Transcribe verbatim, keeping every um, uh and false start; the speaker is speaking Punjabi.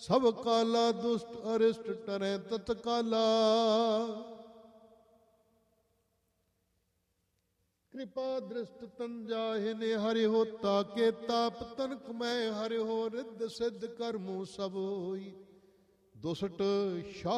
ਸਭ ਕਾਲਾ ਦੁਸ਼ਟ ਅਰਿਸ਼ਟ ਟਰੈ ਤਤਕਾਲਾ। ਕਿਰਪਾ ਦ੍ਰਿਸ਼ਟ ਤਨ ਜਾਹਿ ਨੇ ਹਰਿ ਹੋਤਾ ਕੇ ਤਾਪ ਤਨ ਕਮੈ ਹਰਿ ਹੋ ਰਿੱਧ ਸਿੱਧ ਕਰਮੂ ਸਭ ਹੋਈ। ਦੁਸ਼ਟ ਸ਼ਾਹ